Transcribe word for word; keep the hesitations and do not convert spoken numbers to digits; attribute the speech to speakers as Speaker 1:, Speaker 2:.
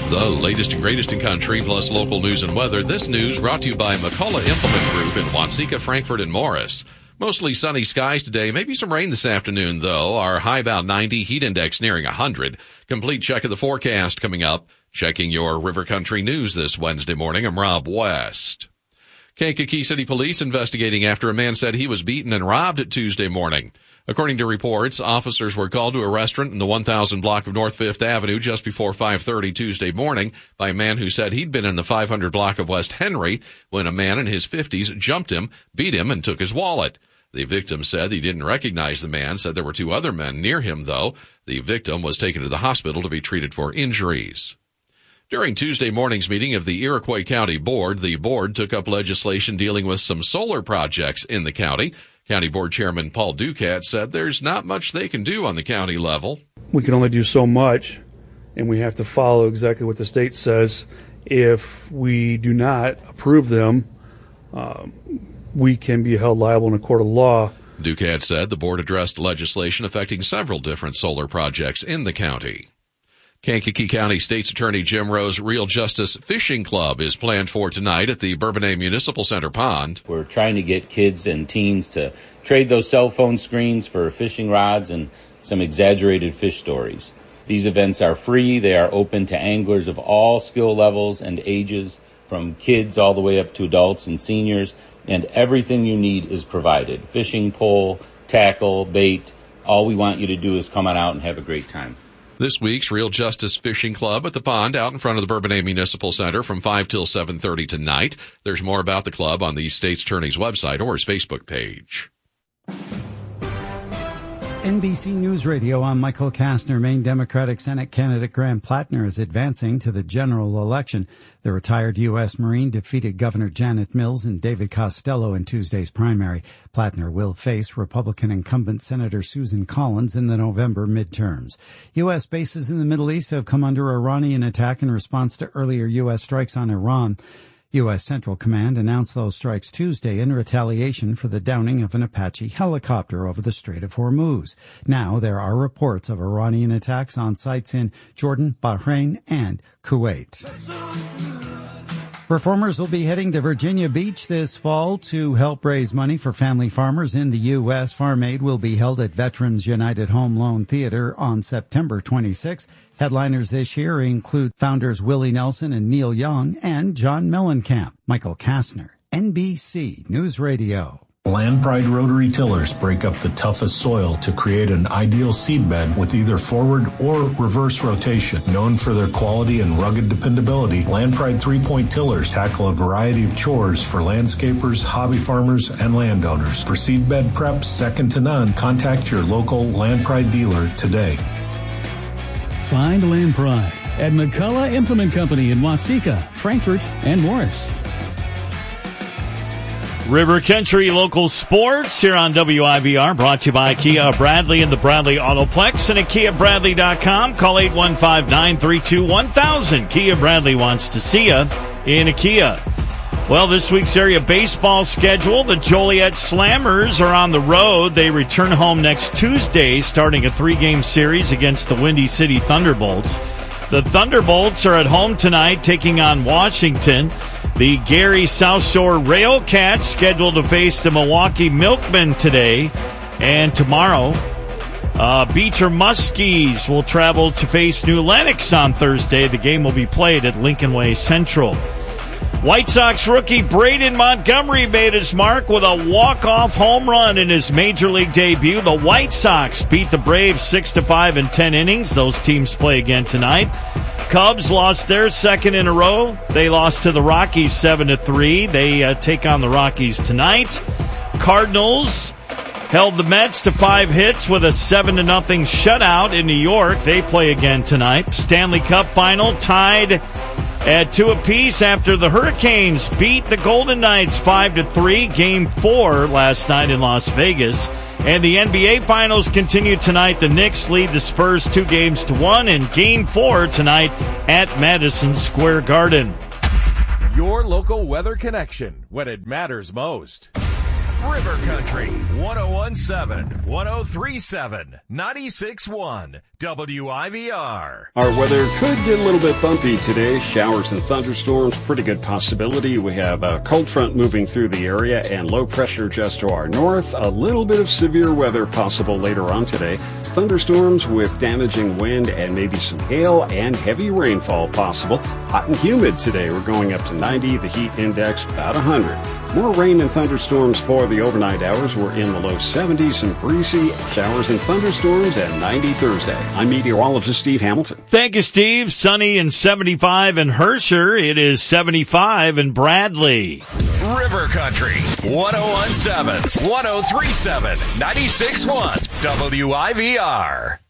Speaker 1: The latest and greatest in country, plus local news and weather. This news brought to you by McCullough Implement Group in Watseka, Frankfort, and Morris. Mostly sunny skies today. Maybe some rain this afternoon, though. Our high about ninety, heat index nearing one hundred. Complete check of the forecast coming up. Checking your River Country news this Wednesday morning. I'm Rob West. Kankakee City Police investigating after a man said he was beaten and robbed Tuesday morning. According to reports, officers were called to a restaurant in the one thousand block of North Fifth Avenue just before five thirty Tuesday morning by a man who said he'd been in the five hundred block of West Henry when a man in his fifties jumped him, beat him, and took his wallet. The victim said he didn't recognize the man, said there were two other men near him, though. The victim was taken to the hospital to be treated for injuries. During Tuesday morning's meeting of the Iroquois County Board, the board took up legislation dealing with some solar projects in the county. County Board Chairman Paul Ducat said there's not much they can do on the county level.
Speaker 2: We can only do so much, and we have to follow exactly what the state says. If we do not approve them, um, we can be held liable in a court of law.
Speaker 1: Ducat said the board addressed legislation affecting several different solar projects in the county. Kankakee County State's Attorney Jim Rowe's Real Justice Fishing Club is planned for tonight at the Bourbonnais Municipal Center Pond.
Speaker 3: We're trying to get kids and teens to trade those cell phone screens for fishing rods and some exaggerated fish stories. These events are free. They are open to anglers of all skill levels and ages, from kids all the way up to adults and seniors, and everything you need is provided. Fishing pole, tackle, bait. All we want you to do is come on out and have a great time.
Speaker 1: This week's Real Justice Fishing Club at the pond out in front of the Bourbonnais Municipal Center from five till seven thirty tonight. There's more about the club on the state's attorney's website or his Facebook page.
Speaker 4: N B C News Radio, I'm Michael Kastner. Maine Democratic Senate candidate Graham Plattner is advancing to the general election. The retired U S Marine defeated Governor Janet Mills and David Costello in Tuesday's primary. Plattner will face Republican incumbent Senator Susan Collins in the November midterms. U S bases in the Middle East have come under Iranian attack in response to earlier U S strikes on Iran. U S. Central Command announced those strikes Tuesday in retaliation for the downing of an Apache helicopter over the Strait of Hormuz. Now there are reports of Iranian attacks on sites in Jordan, Bahrain, and Kuwait. Performers will be heading to Virginia Beach this fall to help raise money for family farmers in the U S. Farm Aid will be held at Veterans United Home Loan Theater on September twenty-sixth. Headliners this year include founders Willie Nelson and Neil Young and John Mellencamp. Michael Kastner, N B C News Radio.
Speaker 5: Land Pride rotary tillers break up the toughest soil to create an ideal seedbed with either forward or reverse rotation. Known for their quality and rugged dependability, Land Pride three-point tillers tackle a variety of chores for landscapers, hobby farmers, and landowners. For seedbed prep second to none, contact your local Land Pride dealer today.
Speaker 6: Find Land Pride at McCullough Implement Company in Watseka, Frankfort, and Morris.
Speaker 7: River Country Local Sports here on W I B R, brought to you by Kia Bradley and the Bradley Autoplex and at Kia Bradley dot com. Call eight one five, nine three two, one thousand. Kia Bradley wants to see you in a Kia. Well, this week's area baseball schedule, the Joliet Slammers are on the road. They return home next Tuesday, starting a three-game series against the Windy City Thunderbolts. The Thunderbolts are at home tonight, taking on Washington. The Gary South Shore Railcats scheduled to face the Milwaukee Milkmen today. And tomorrow, uh, Beecher Muskies will travel to face New Lenox on Thursday. The game will be played at Lincoln Way Central. White Sox rookie Braden Montgomery made his mark with a walk-off home run in his Major League debut. The White Sox beat the Braves six to five in ten innings. Those teams play again tonight. Cubs lost their second in a row. They lost to the Rockies seven to three. They uh, take on the Rockies tonight. Cardinals held the Mets to five hits with a seven to nothing shutout in New York. They play again tonight. Stanley Cup final tied at two apiece after the Hurricanes beat the Golden Knights five to three. Game four last night in Las Vegas. And the N B A Finals continue tonight. The Knicks lead the Spurs two games to one in Game four tonight at Madison Square Garden.
Speaker 8: Your local weather connection when it matters most. River Country, one oh one point seven, one oh three point seven, ninety-six point one, W I V R.
Speaker 9: Our weather could get a little bit bumpy today. Showers and thunderstorms, pretty good possibility. We have a cold front moving through the area and low pressure just to our north. A little bit of severe weather possible later on today. Thunderstorms with damaging wind and maybe some hail and heavy rainfall possible. Hot and humid today. We're going up to ninety. The heat index about one hundred. More rain and thunderstorms for the overnight hours. We're in the low seventies and breezy. Showers and thunderstorms at ninety Thursday. I'm meteorologist Steve Hamilton.
Speaker 7: Thank you, Steve. Sunny and seventy-five in Herscher. It is seventy-five in Bradley.
Speaker 8: River Country, one oh one point seven, one oh three point seven, ninety-six point one, W I V R.